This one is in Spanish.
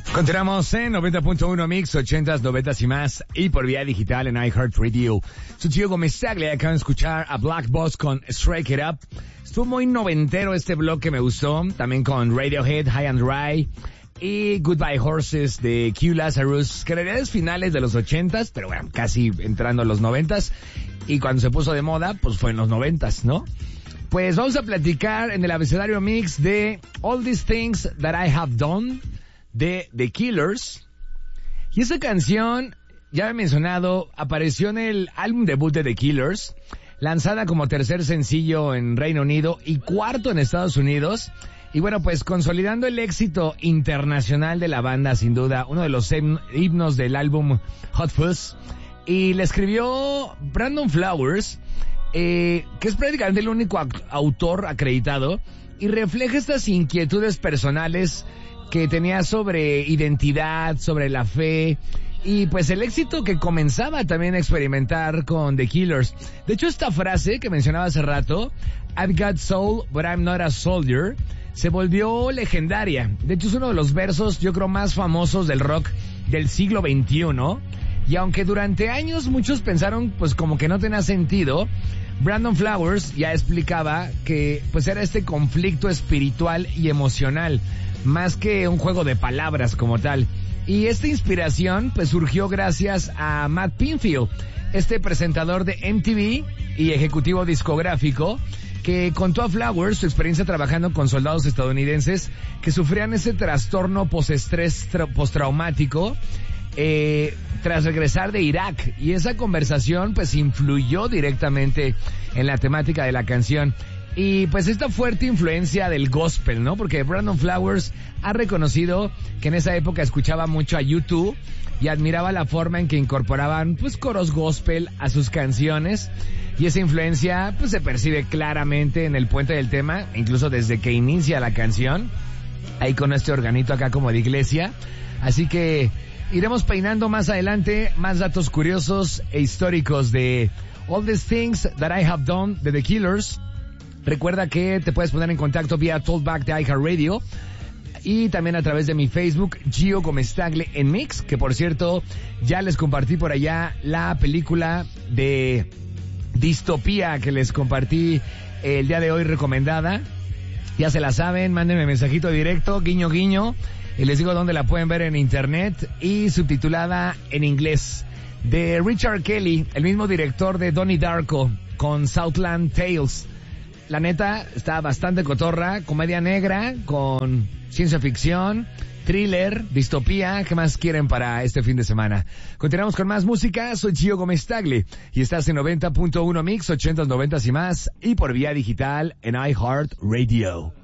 Continuamos en 90.1 Mix, 80s, 90s y más, y por vía digital en iHeartRadio. Soy Gio Gomez-Tagle, acaban de escuchar a Black Boss con Strike It Up. Estuvo muy noventero este bloque, me gustó, también con Radiohead, High and Dry, y Goodbye Horses de Q Lazarus, que en realidad es finales de los 80s, pero bueno, casi entrando a los 90s, y cuando se puso de moda, pues fue en los 90s, ¿no? Pues vamos a platicar en el abecedario mix de All These Things That I Have Done, de The Killers. Y esa canción, ya he mencionado, apareció en el álbum debut de The Killers, lanzada como tercer sencillo en Reino Unido y cuarto en Estados Unidos. Y bueno, pues consolidando el éxito internacional de la banda, sin duda, uno de los himnos del álbum Hot Fuzz. Y le escribió Brandon Flowers, que es prácticamente el único autor acreditado, y refleja estas inquietudes personales que tenía sobre identidad, sobre la fe, y pues el éxito que comenzaba también a experimentar con The Killers. De hecho, esta frase que mencionaba hace rato, I've got soul, but I'm not a soldier, se volvió legendaria. De hecho, es uno de los versos, yo creo, más famosos del rock del siglo XXI, y aunque durante años muchos pensaron pues como que no tenía sentido, Brandon Flowers ya explicaba que pues era este conflicto espiritual y emocional, más que un juego de palabras como tal. Y esta inspiración pues surgió gracias a Matt Pinfield, este presentador de MTV y ejecutivo discográfico, que contó a Flowers su experiencia trabajando con soldados estadounidenses que sufrían ese trastorno postestrés postraumático tras regresar de Irak, y esa conversación pues influyó directamente en la temática de la canción. Y pues esta fuerte influencia del gospel, ¿no? Porque Brandon Flowers ha reconocido que en esa época escuchaba mucho a U2 y admiraba la forma en que incorporaban pues coros gospel a sus canciones, y esa influencia pues se percibe claramente en el puente del tema, incluso desde que inicia la canción, ahí con este organito acá como de iglesia. Así que iremos peinando más adelante más datos curiosos e históricos de All These Things That I Have Done de The Killers. Recuerda que te puedes poner en contacto vía Talkback de iHeartRadio y también a través de mi Facebook, Gio Gomez-Tagle en Mix, que por cierto ya les compartí por allá la película de distopía que les compartí el día de hoy recomendada. Ya se la saben, mándenme mensajito directo, guiño guiño, y les digo dónde la pueden ver en internet, y subtitulada en inglés, de Richard Kelly, el mismo director de Donnie Darko con Southland Tales. La neta, está bastante cotorra, comedia negra, con ciencia ficción, thriller, distopía. ¿Qué más quieren para este fin de semana? Continuamos con más música. Soy Gio Gomez-Tagle y estás en 90.1 Mix, 80s, 90s y más, y por vía digital en iHeartRadio.